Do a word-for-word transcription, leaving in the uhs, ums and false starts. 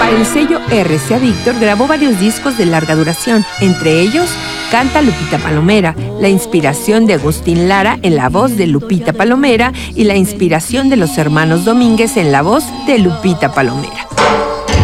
Para el sello R C A Víctor grabó varios discos de larga duración, entre ellos Canta Lupita Palomera, la inspiración de Agustín Lara en la voz de Lupita Palomera y la inspiración de los hermanos Domínguez en la voz de Lupita Palomera.